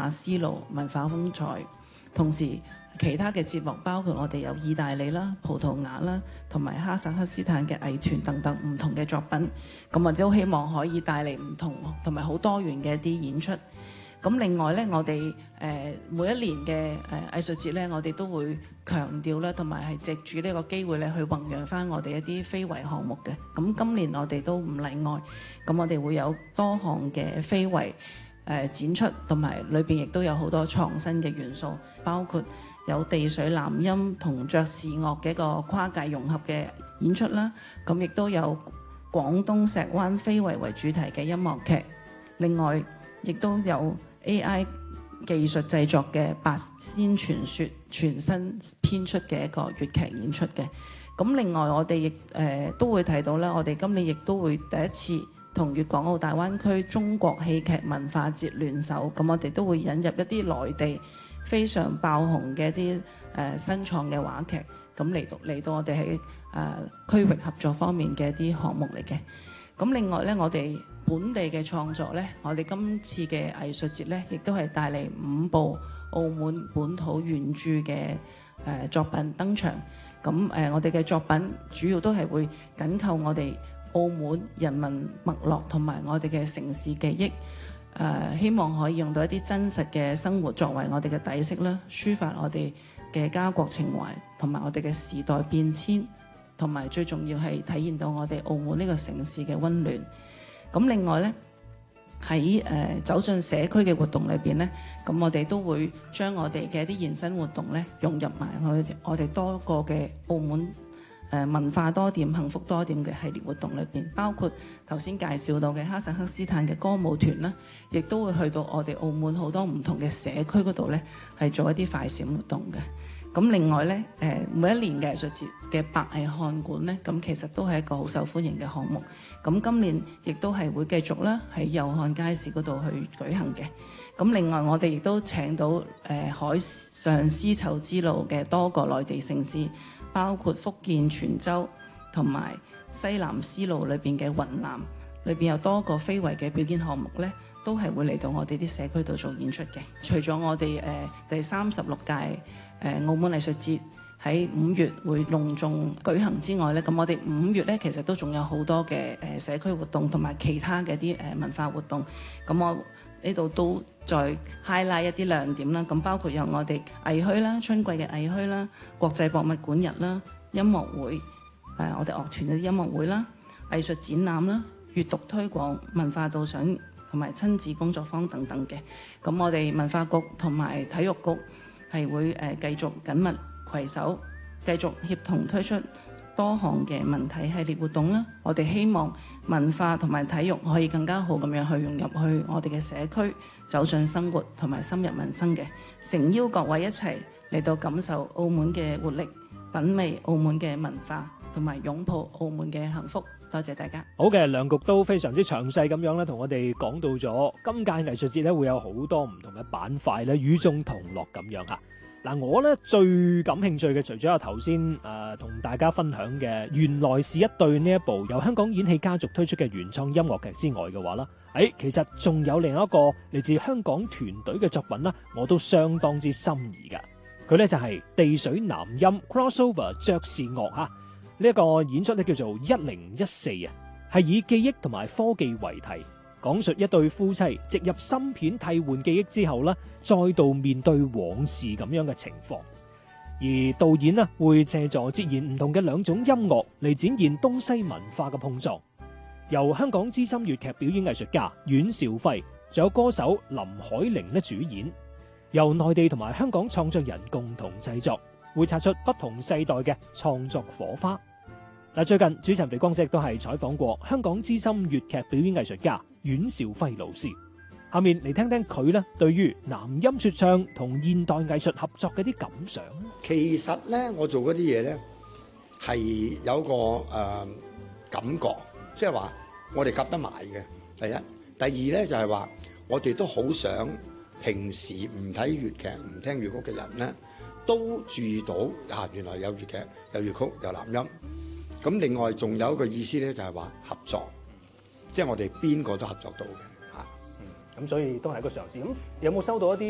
亞絲路文化風采，同時其他嘅節目包括我哋有意大利啦、葡萄牙啦，同埋哈薩克斯坦嘅藝團等等唔同嘅作品。咁我都希望可以帶嚟唔同同埋好多元嘅一啲演出。咁另外咧，我哋每一年嘅藝術節咧，我哋都會強調咧，同埋係藉住呢個機會咧，去弘揚翻我哋一啲非遺項目嘅。咁今年我哋都唔例外，咁我哋會有多項嘅非遺展出，同埋裏邊亦都有好多創新嘅元素，包括有地水南音同爵士樂嘅一個跨界融合嘅演出啦。咁亦都有廣東石灣非遺為主題嘅音樂劇，另外亦都有AI 技術製作嘅《八仙傳說》全新編出嘅一個粵劇演出嘅。咁另外我哋亦都會睇到咧，我哋今年亦都會第一次同粵港澳大灣區中國戲劇文化節聯手，咁我哋都會引入一啲內地非常爆紅嘅一啲新創嘅話劇，咁嚟到我哋喺區域合作方面嘅一啲項目嚟嘅。咁另外咧，我哋本地嘅創作咧，我哋今次嘅藝術節咧，亦都係帶嚟5部澳門本土原著嘅作品登場。咁我哋嘅作品主要都係會緊扣我哋澳門人民脈絡同埋我哋嘅城市記憶，希望可以用到一啲真實嘅生活作為我哋嘅底色啦，抒發我哋嘅家國情懷同埋我哋嘅時代變遷，同埋最重要係體現到我哋澳門呢個城市嘅溫暖。咁另外呢，喺走進社區嘅活動裏邊呢，咁我哋都會將我哋嘅一啲延伸活動呢融入埋我哋多個嘅澳門文化多點、幸福多點嘅系列活動裏邊，包括頭先介紹到嘅哈薩克斯坦嘅歌舞團啦，亦都會去到我哋澳門好多唔同嘅社區嗰度呢，係做一啲快閃活動嘅。咁另外呢，每一年嘅藝術節嘅白藝漢館呢，咁其實都係一個好受歡迎嘅項目。咁今年亦都係會繼續啦，喺祐漢街市嗰度去舉行嘅。咁另外我哋亦都請到海上絲綢之路嘅多個內地城市，包括福建泉州同埋西南絲路裏邊嘅雲南，裏邊有多個非遺嘅表演項目呢，都係會嚟到我哋啲社區度做演出嘅。除咗我哋第36屆澳門藝術節喺5月會隆重舉行之外咧，咁我哋5月咧其實都仲有好多嘅社區活動同埋其他嘅啲文化活動。咁我呢度都再 highlight 一啲亮點啦。咁包括有我哋藝墟啦、春季嘅藝墟啦、國際博物館日啦、音樂會，我哋樂團嘅音樂會啦、藝術展覽啦、閱讀推廣、文化導賞同埋親子工作坊等等嘅。咁我哋文化局同埋體育局係會繼續緊密攜手，繼續協同推出多項嘅文體系列活動啦。我哋希望文化同埋體育可以更加好咁樣去融入去我哋嘅社區，走進生活同埋深入民生嘅。誠邀各位一齊嚟到感受澳門嘅活力，品味澳門嘅文化，同埋擁抱澳門嘅幸福。多謝大家。 好嘅，梁局都非常之詳細咁樣咧，同我哋講到咗今屆藝術節咧會有好多唔同嘅板塊咧，與眾同樂咁樣嚇。嗱，我咧最感興趣嘅，除咗有頭先同大家分享嘅原來是一對呢一部由香港演戲家族推出嘅原創音樂劇之外嘅話啦，其實仲有另一個嚟自香港團隊嘅作品啦，我都相當之心儀㗎。佢咧就係地水南音 crossover 爵士樂嚇。呢一個演出咧叫做1014啊，係以記憶同埋科技為題，講述一對夫妻植入芯片替換記憶之後咧，再度面對往事咁樣嘅情況。而導演咧會借助截然唔同嘅兩種音樂嚟展現東西文化嘅碰撞。由香港資深粵劇表演藝術家阮兆輝，仲有歌手林海玲咧主演，由內地同埋香港創作人共同製作，會擦出不同世代嘅創作火花。嗱，最近主持人肥光亦都係採訪過香港資深粵劇表演藝術家阮兆輝老師。下面嚟聽聽佢咧對於南音說唱同現代藝術合作嘅啲感想。 其實咧，我做嗰啲嘢咧係有個感覺，即係話我哋夾得埋嘅。第一，第二咧就係話我哋都好想平時唔睇粵劇、唔聽粵曲嘅人咧，都注意到原來有粵劇、有粵曲、有南音。咁另外仲有一個意思咧，就係話合作，即係我哋邊個都合作到嘅嚇。 咁所以都係一個嘗試。咁有冇收到一啲